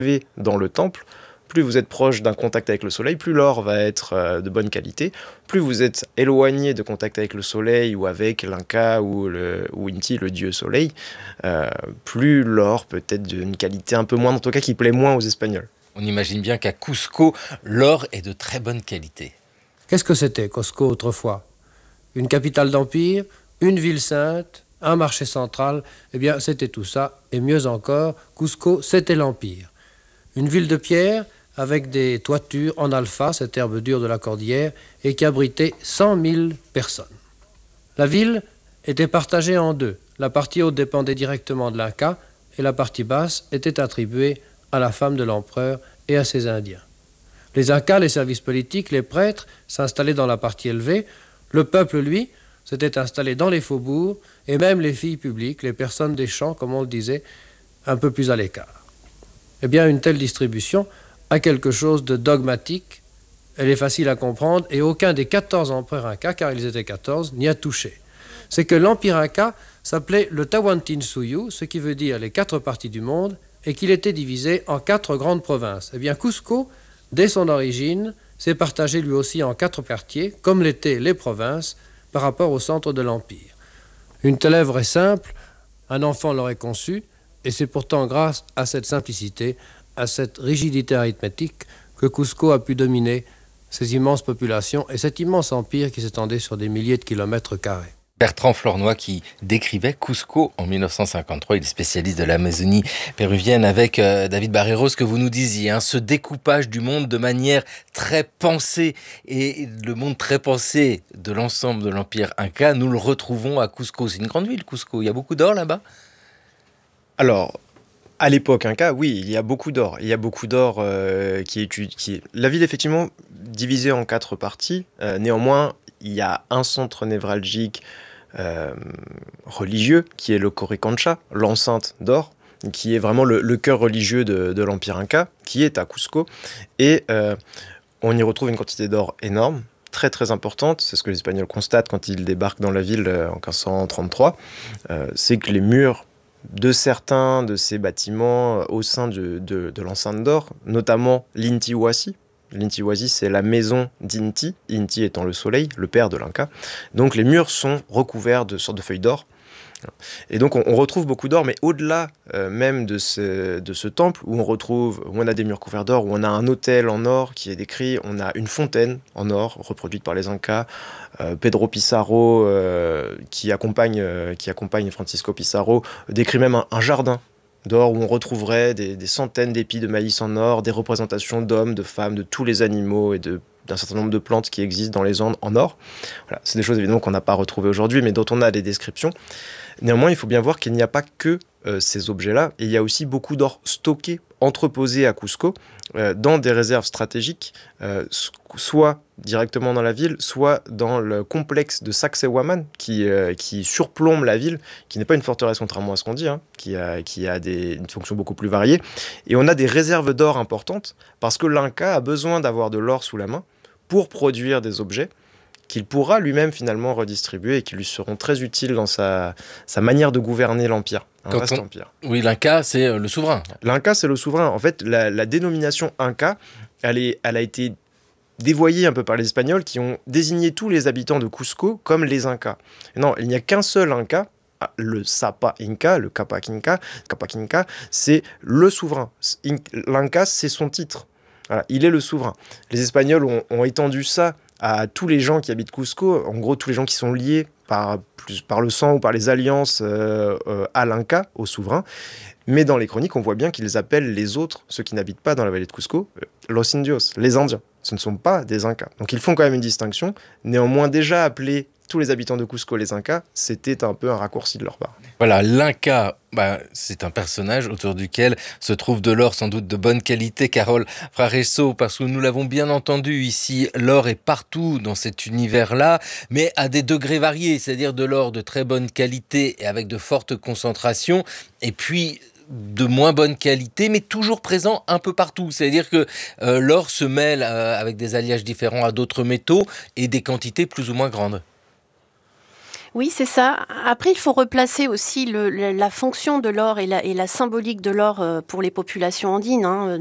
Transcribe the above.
dans le temple, plus vous êtes proche d'un contact avec le soleil, plus l'or va être de bonne qualité. Plus vous êtes éloigné de contact avec le soleil ou avec l'Inca ou Inti, le dieu soleil, plus l'or peut être d'une qualité un peu moindre, en tout cas qui plaît moins aux Espagnols. On imagine bien qu'à Cusco, l'or est de très bonne qualité. Qu'est-ce que c'était Cusco autrefois? Une capitale d'empire, une ville sainte, un marché central, eh bien c'était tout ça, et mieux encore, Cusco c'était l'empire. Une ville de pierre avec des toitures en alpha, cette herbe dure de la cordillère, et qui abritait 100 000 personnes. La ville était partagée en deux. La partie haute dépendait directement de l'Inca, et la partie basse était attribuée à la femme de l'empereur et à ses Indiens. Les Incas, les services politiques, les prêtres s'installaient dans la partie élevée. Le peuple, lui, s'était installé dans les faubourgs, et même les filles publiques, les personnes des champs, comme on le disait, un peu plus à l'écart. Eh bien, une telle distribution a quelque chose de dogmatique, elle est facile à comprendre, et aucun des 14 empereurs Incas, car ils étaient 14, n'y a touché. C'est que l'empire Inca s'appelait le Tawantinsuyu, ce qui veut dire les 4 parties du monde, et qu'il était divisé en 4 grandes provinces. Eh bien, Cusco, dès son origine, s'est partagé lui aussi en 4 quartiers, comme l'étaient les provinces, par rapport au centre de l'empire. Une telle œuvre est simple, un enfant l'aurait conçue, et c'est pourtant grâce à cette simplicité, à cette rigidité arithmétique, que Cusco a pu dominer ces immenses populations et cet immense empire qui s'étendait sur des milliers de kilomètres carrés. Bertrand Flornoy qui décrivait Cusco en 1953. Il est spécialiste de l'Amazonie péruvienne avec David Barreiro, ce que vous nous disiez, ce découpage du monde de manière très pensée. Et le monde très pensé de l'ensemble de l'Empire Inca, nous le retrouvons à Cusco. C'est une grande ville, Cusco. Il y a beaucoup d'or là-bas? Alors, à l'époque Inca, oui, il y a beaucoup d'or. Il y a beaucoup d'or qui est... La ville, effectivement, divisée en 4 parties. Néanmoins, il y a un centre névralgique religieux, qui est le Coricancha, l'enceinte d'or, qui est vraiment le cœur religieux de l'Empire Inca, qui est à Cusco. Et on y retrouve une quantité d'or énorme, très très importante. C'est ce que les Espagnols constatent quand ils débarquent dans la ville en 1533. C'est que les murs de certains de ces bâtiments au sein de l'enceinte d'or, notamment l'Inti Huasi. L'Inti Huasi, c'est la maison d'Inti, Inti étant le soleil, le père de l'Inca. Donc les murs sont recouverts de sortes de feuilles d'or. Et donc on retrouve beaucoup d'or, mais au-delà même de ce temple, où on a des murs couverts d'or, où on a un autel en or qui est décrit, on a une fontaine en or reproduite par les Incas, Pedro Pizarro, qui accompagne Francisco Pizarro, décrit même un jardin d'or où on retrouverait des centaines d'épis de maïs en or, des représentations d'hommes, de femmes, de tous les animaux et d'un certain nombre de plantes qui existent dans les Andes en or. Voilà, c'est des choses évidemment qu'on n'a pas retrouvées aujourd'hui, mais dont on a des descriptions. Néanmoins, il faut bien voir qu'il n'y a pas que ces objets-là, et il y a aussi beaucoup d'or stocké, entreposé à Cusco, dans des réserves stratégiques, soit directement dans la ville, soit dans le complexe de Sacsayhuaman, qui surplombe la ville, qui n'est pas une forteresse contrairement à ce qu'on dit, qui a une fonction beaucoup plus variée. Et on a des réserves d'or importantes, parce que l'Inca a besoin d'avoir de l'or sous la main pour produire des objets qu'il pourra lui-même finalement redistribuer et qui lui seront très utiles dans sa manière de gouverner l'Empire, vaste empire. Oui, l'Inca, c'est le souverain. L'Inca, c'est le souverain. En fait, la dénomination Inca, elle a été dévoyée un peu par les Espagnols qui ont désigné tous les habitants de Cusco comme les Incas. Et non, il n'y a qu'un seul Inca, le Sapa Inca, le Capac Inca, c'est le souverain. L'Inca, c'est son titre. Voilà, il est le souverain. Les Espagnols ont étendu ça à tous les gens qui habitent Cusco, en gros tous les gens qui sont liés par le sang ou par les alliances à l'Inca, au souverain. Mais dans les chroniques, on voit bien qu'ils appellent les autres, ceux qui n'habitent pas dans la vallée de Cusco, Los Indios, les Indiens. Ce ne sont pas des Incas. Donc ils font quand même une distinction. Néanmoins, déjà appeler tous les habitants de Cusco les Incas, c'était un peu un raccourci de leur part. Voilà, l'Inca, c'est un personnage autour duquel se trouve de l'or sans doute de bonne qualité, Carole Fraresso, parce que nous l'avons bien entendu ici, l'or est partout dans cet univers-là, mais à des degrés variés, c'est-à-dire de l'or de très bonne qualité et avec de fortes concentrations, et puis de moins bonne qualité, mais toujours présent un peu partout. C'est-à-dire que l'or se mêle avec des alliages différents à d'autres métaux et des quantités plus ou moins grandes. Oui, c'est ça. Après, il faut replacer aussi la fonction de l'or et la symbolique de l'or pour les populations andines, hein.